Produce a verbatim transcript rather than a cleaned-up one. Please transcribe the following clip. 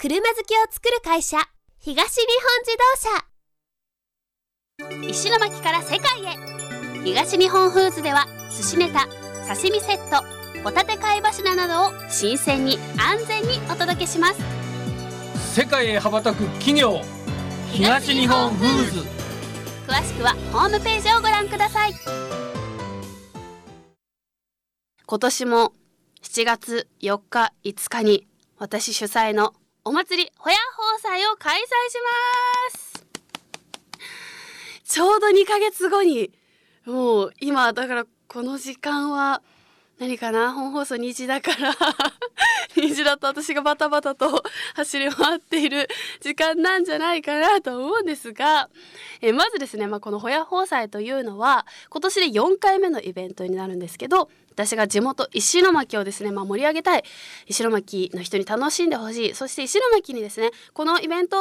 車好きを作る会社、東日本自動車。石巻から世界へ。東日本フーズでは寿司ネタ、刺身セット、ホタテ貝柱などを新鮮に安全にお届けします。 世界へ羽ばたく企業、東日本フーズ。 詳しくはホームページをご覧ください。今年もしちがつよっかいつかに私主催のお祭りホヤホー祭を開催します。ちょうどにかげつごに、もう今だからこの時間は何かな、本放送にじだからにじだと私がバタバタと走り回っている時間なんじゃないかなと思うんですが、えまずですね、まあ、このホヤホー祭というのは今年でよんかいめのイベントになるんですけど、私が地元石巻をですね、まあ、盛り上げたい、石巻の人に楽しんでほしい、そして石巻にですねこのイベント